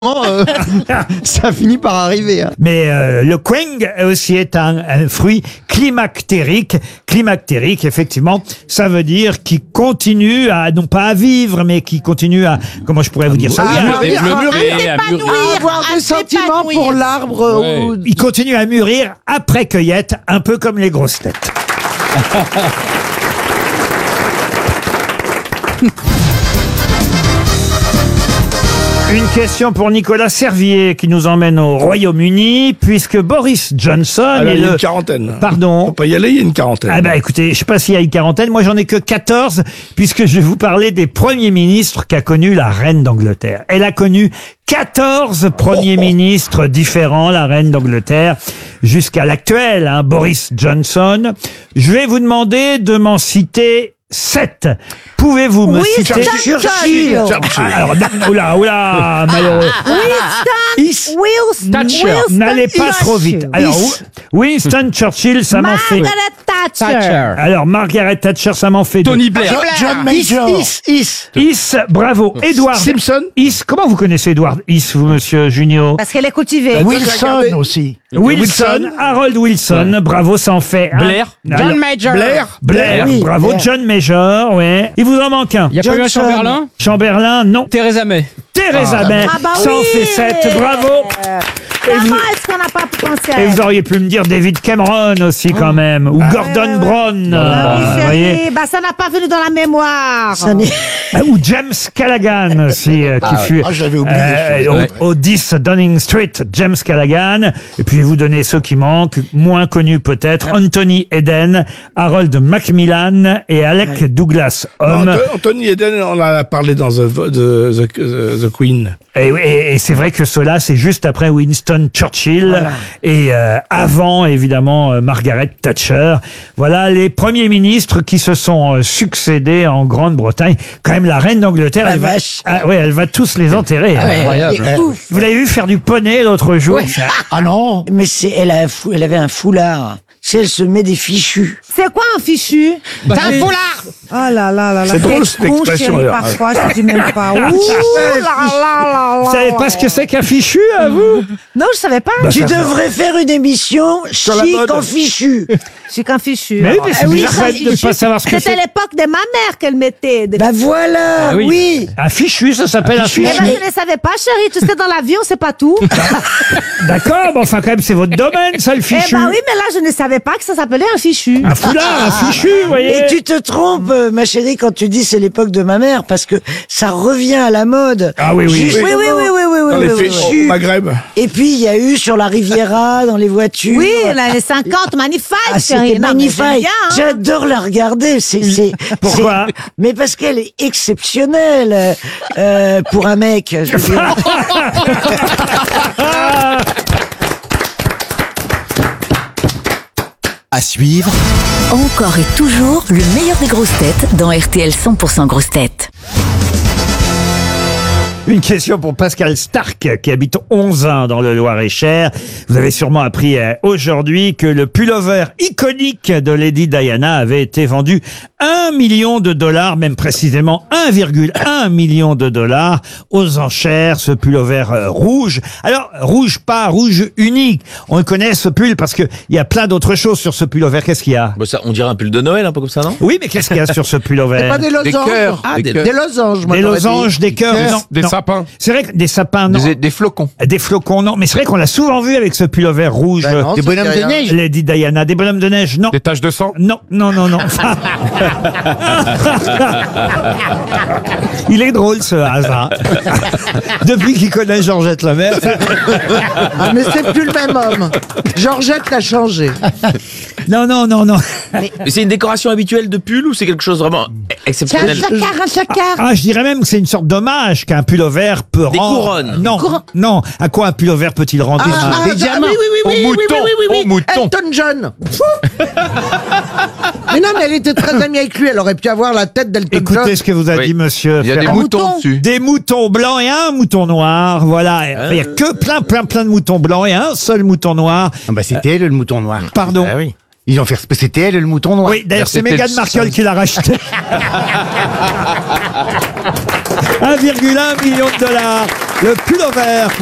Ça finit par arriver. Hein. Mais le queng aussi est un fruit climactérique. Climactérique, effectivement, ça veut dire qui continue à, non pas à vivre, mais qui continue à, comment je pourrais vous dire ça? Avoir des sentiments pour l'arbre. Ouais. Il continue à mûrir après cueillette, un peu comme les grosses têtes. Une question pour Nicolas Servier qui nous emmène au Royaume-Uni, puisque Boris Johnson Alors, est il y a le... une quarantaine. Pardon. Faut pas y aller, il y a une quarantaine. Ah bah écoutez, je sais pas s'il y a une quarantaine, moi j'en ai que 14, puisque je vais vous parler des premiers ministres qu'a connu la reine d'Angleterre. Elle a connu 14 premiers ministres différents, la reine d'Angleterre, jusqu'à l'actuel, hein, Boris Johnson. Je vais vous demander de m'en citer 7. Pouvez-vous me citer Churchill. Alors, oula, malheureux. Winston. N'allez pas trop vite. Alors, Winston Churchill, ça m'en fait. Margaret Thatcher. Alors, Margaret Thatcher, ça m'en fait. Tony Blair. John Major. Is, bravo. Edward Simpson. Is, comment vous connaissez Edward Is, vous, monsieur Junio? Parce qu'elle est cultivée. Wilson aussi. Wilson, Harold Wilson, bravo, ça en fait. Blair. John Major. Blair, Oui, bravo, Blair. John Major, ouais. Il vous en manque un. Il y a pas eu un Johnson. Chamberlain Chamberlain, non. Theresa May. Theresa May, Ah bah ça en oui. fait 7, bravo. Et vous, Comment est-ce qu'on n'a pas pensé à et elle? vous auriez pu me dire David Cameron aussi quand même, ou Gordon Brown, Ah oui, vous voyez. chérie, bah ça n'a pas venu dans la mémoire. Ça n'est- Ou James Callaghan aussi, qui fut j'avais oublié. au 10 Downing Street, James Callaghan. Et puis je vais vous donner ceux qui manquent, moins connus peut-être, Anthony Eden, Harold Macmillan et Alec Douglas Home. Anthony Eden, on en a parlé dans The Queen. Et c'est vrai que cela, c'est juste après Winston Churchill et avant, évidemment, Margaret Thatcher. Voilà les premiers ministres qui se sont succédés en Grande-Bretagne. Quand même, la reine d'Angleterre, La elle va, vache. elle va tous les enterrer. Incroyable. Vous l'avez vu faire du poney l'autre jour? Ah non. Mais elle avait un foulard. Si elle se met des fichus. C'est quoi un fichu? Bah, C'est un c'est- foulard. Oh là là là là. C'est drôle, cette con, expression, chérie, d'ailleurs. parfois, je dis même pas. Ouh là là. Vous savez pas ce que c'est qu'un fichu, à vous? Non, je savais pas. Tu devrais faire une émission la chic mode. en fichu. Je suis qu'un fichu. Mais oui, mais c'est oui, bizarre ça, de ne pas savoir ce que C'était c'est. l'époque de ma mère qu'elle mettait. Bah voilà, Ah oui. oui. Un fichu, ça s'appelle un Eh fichu. ben, je ne savais pas, chérie. Tu sais, dans l'avion, c'est pas tout. D'accord, mais enfin, quand même, c'est votre domaine, ça, le Eh fichu. ben oui, mais là, je ne savais pas que ça s'appelait un fichu. Un foulard, un fichu, vous voyez. Et tu te trompes, ma chérie, quand tu dis c'est l'époque de ma mère, parce que ça revient à la mode. Ah oui, oui. Justement. Dans les oui, films oui. au Maghreb. Et puis, il y a eu sur la Riviera, dans les voitures. Oui, l'année 50, magnifique, Ah, chérie. c'était Non, mais magnifique. j'aime bien, hein. J'adore la regarder. Pourquoi Mais parce qu'elle est exceptionnelle pour un mec. Je veux dire. À suivre, Encore et toujours le meilleur des grosses têtes dans RTL 100% grosses têtes. Une question pour Pascal Stark, qui habite 11 dans le Loir-et-Cher. Vous avez sûrement appris aujourd'hui que le pullover iconique de Lady Diana avait été vendu $1 million, même précisément 1,1 million de dollars aux enchères, ce pullover rouge. Alors, rouge pas, rouge unique. On connaît ce pull parce que il y a plein d'autres choses sur ce pullover. Qu'est-ce qu'il y a? Bah ça, on dirait un pull de Noël, un peu comme ça, non? Oui, mais qu'est-ce qu'il y a sur ce pullover? Pas des losanges. cœurs. Ah, Des des cœurs. losanges, moi, Des j'aurais dit. losanges, des cœurs, non. Des non. sapins. C'est vrai que des sapins, non. Des flocons. Des flocons, non. Mais c'est vrai qu'on l'a souvent vu avec ce pullover rouge. Ben non, Des bonhommes de neige. Lady Diana. Des bonhommes de neige, non. Des taches de sang. Non. Il est drôle, ce hasard. Depuis qu'il connaît Georgette Lemaire. Ah, mais c'est plus le même homme. Georgette l'a changé. Non. Mais c'est une décoration habituelle de pull ou c'est quelque chose vraiment exceptionnel? Un chacard. Ah, je dirais même que c'est une sorte d'hommage qu'un pullover peut Des rendre. couronnes. Non. À quoi un pullover peut-il rendre Des diamants. Oui, Au mouton. Elton John. Mais non, mais elle était très amie avec lui. Elle aurait pu avoir la tête d'Elton John. Écoutez ce que vous a Oui. dit monsieur. Il y a des Ferrand. moutons dessus. Des moutons blancs et un mouton noir. Voilà. Il y a que plein de moutons blancs et un seul mouton noir. Ah bah c'était elle le mouton noir. Pardon. Ah oui. Ils ont fait, c'était elle, le mouton noir. Oui, d'ailleurs, c'est C'était Meghan le Markle qui l'a racheté. 1,1 million de dollars. Le pullover